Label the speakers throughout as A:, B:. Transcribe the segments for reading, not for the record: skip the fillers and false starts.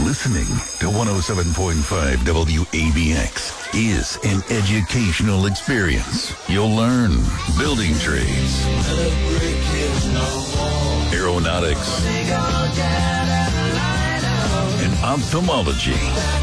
A: Listening to 107.5 WABX is an educational experience. You'll learn building trades, aeronautics, and ophthalmology.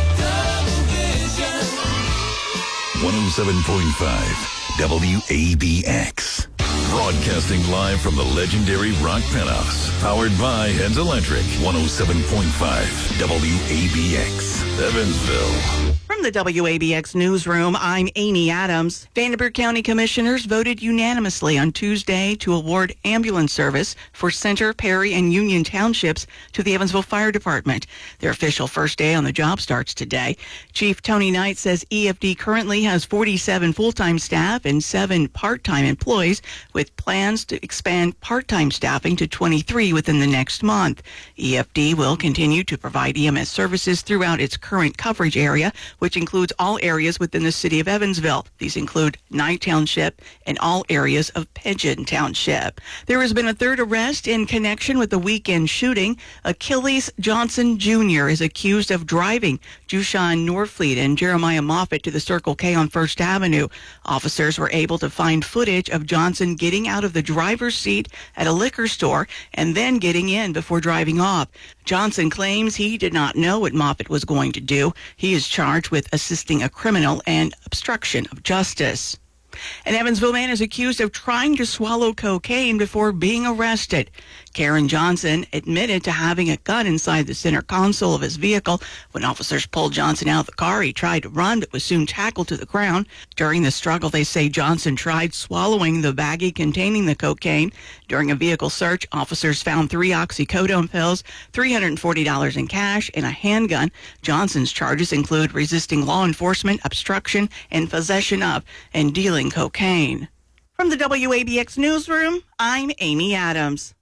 A: 107.5 WABX. Broadcasting live from the legendary Rock Penthouse. Powered by Heads Electric. 107.5 WABX. Evansville.
B: From the WABX newsroom, I'm Amy Adams. Vanderburgh County Commissioners voted unanimously on Tuesday to award ambulance service for Center, Perry, and Union Townships to the Evansville Fire Department. Their official first day on the job starts today. Chief Tony Knight says EFD currently has 47 full-time staff and 7 part-time employees, with plans to expand part-time staffing to 23 within the next month. EFD will continue to provide EMS services throughout its current coverage area, which includes all areas within the city of Evansville. These include Knight Township and all areas of Pigeon Township. There has been a third arrest in connection with the weekend shooting. Achilles Johnson Jr. is accused of driving Jushan Norfleet and Jeremiah Moffitt to the Circle K on First Avenue. Officers were able to find footage of Johnson getting out of the driver's seat at a liquor store and then getting in before driving off. Johnson claims he did not know what Moffitt was going to do. He is charged with assisting a criminal and obstruction of justice. An Evansville man is accused of trying to swallow cocaine before being arrested. Karen Johnson admitted to having a gun inside the center console of his vehicle. When officers pulled Johnson out of the car, he tried to run but was soon tackled to the ground. During the struggle, they say Johnson tried swallowing the baggie containing the cocaine. During a vehicle search, officers found 3 oxycodone pills, $340 in cash, and a handgun. Johnson's charges include resisting law enforcement, obstruction, and possession of and dealing cocaine. From the WABX newsroom, I'm Amy Adams.